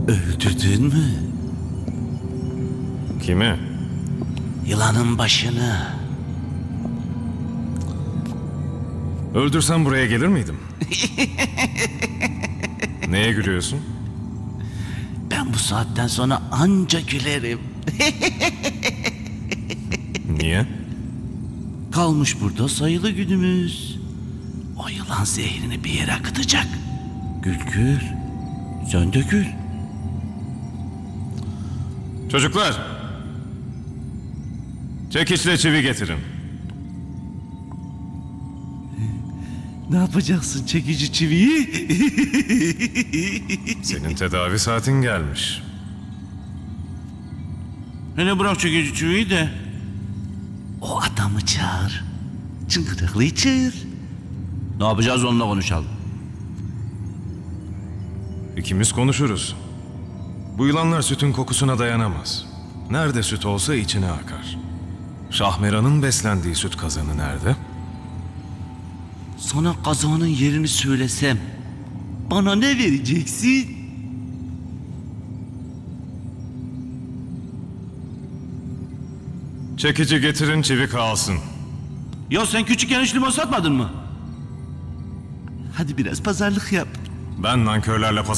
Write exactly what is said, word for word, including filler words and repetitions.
Öldürdün mü? Kimi? Yılanın başını. Öldürsem buraya gelir miydim? Neye gülüyorsun? Ben bu saatten sonra anca gülerim. Niye? Kalmış burada sayılı günümüz. O yılan zehrini bir yere akıtacak. Gül gül. Sen de gül. Çocuklar! Çekiçle çivi getirin. Ne yapacaksın çekici çiviyi? Senin tedavi saatin gelmiş. Hele bırak çekici çiviyi de. O adamı çağır. Çıngıraklıyı çağır. Ne yapacağız onunla konuşalım. İkimiz konuşuruz. Bu yılanlar sütün kokusuna dayanamaz. Nerede süt olsa içine akar. Şahmeran'ın beslendiği süt kazanı nerede? Sana kazanın yerini söylesem bana ne vereceksin? Çekici getirin, çivi kalsın. Ya sen küçükken hiç limon satmadın mı? Hadi biraz pazarlık yap. Ben nankörlerle